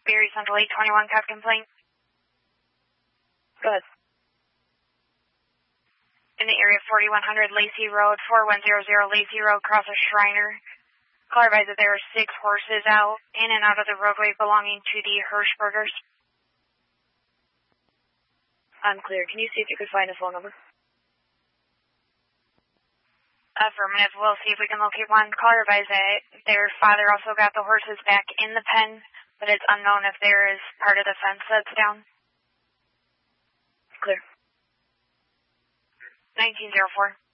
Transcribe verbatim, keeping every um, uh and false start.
Berry Central eight twenty-one, cop complaint. Go ahead. In the area of forty-one hundred Lacey Road, four one zero zero Lacey Road, across a Shriner. Caller advised that there are six horses out in and out of the roadway belonging to the Hirschbergers. Unclear. Can you see if you could find a phone number? Affirmative. We'll see if we can locate one. Caller advised that their father also got the horses back in the pen, but it's unknown if there is part of the fence that's down. Clear. nineteen oh four.